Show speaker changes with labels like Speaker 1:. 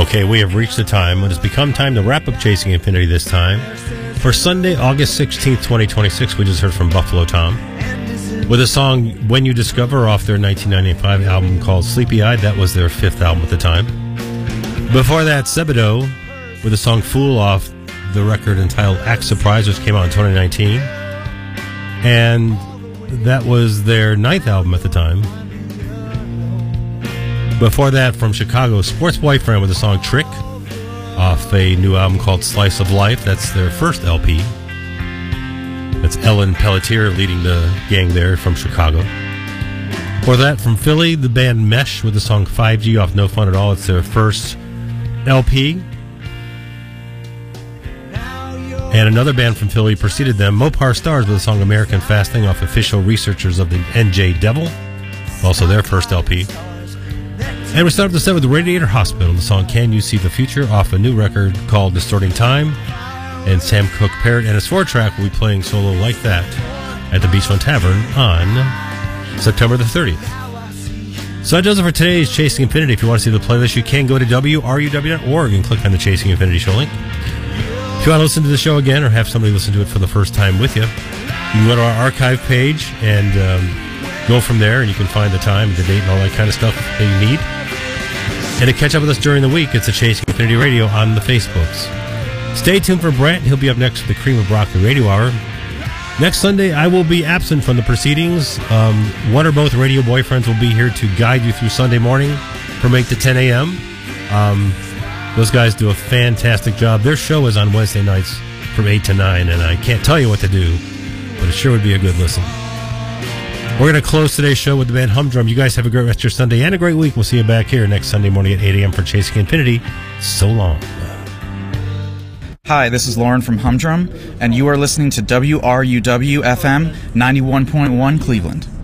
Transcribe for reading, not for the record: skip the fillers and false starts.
Speaker 1: Okay, we have reached the time when it's become time to wrap up Chasing Infinity this time. For Sunday, August 16th, 2026, we just heard from Buffalo Tom with a song, When You Discover, off their 1995 album called Sleepy Eyed. That was their fifth album at the time. Before that, Sebadoh with the song Fool off the record entitled Act Surprise, which came out in 2019. And that was their ninth album at the time. Before that, from Chicago, Sports Boyfriend with the song Trick off a new album called Slice of Life. That's their first LP. That's Ellen Pelletier leading the gang there from Chicago. Before that, from Philly, the band Mesh with the song 5G off No Fun at All. It's their first LP. And another band from Philly preceded them, Mopar Stars with the song American Fasting off Official Researchers of the NJ Devil. Also their first LP. And we started the set with Radiator Hospital, the song Can You See the Future off a new record called Distorting Time. And Sam Cooke Parrott and his 4-track will be playing solo like that at the Beachfront Tavern on September the 30th. So that does it for today's Chasing Infinity. If you want to see the playlist, you can go to WRUW.org and click on the Chasing Infinity show link. If you want to listen to the show again or have somebody listen to it for the first time with you, you can go to our archive page and go from there, and you can find the time, the date, and all that kind of stuff that you need. And to catch up with us during the week, it's the Chasing Infinity Radio on the Facebooks. Stay tuned for Brant. He'll be up next with the Cream of Broccoli Radio Hour. Next Sunday, I will be absent from the proceedings. One or both radio boyfriends will be here to guide you through Sunday morning from 8 to 10 a.m. Those guys do a fantastic job. Their show is on Wednesday nights from 8 to 9, and I can't tell you what to do, but it sure would be a good listen. We're going to close today's show with the band Humdrum. You guys have a great rest of your Sunday and a great week. We'll see you back here next Sunday morning at 8 a.m. for Chasing Infinity. So long.
Speaker 2: Hi, this is Lauren from Humdrum, and you are listening to WRUW-FM 91.1 Cleveland.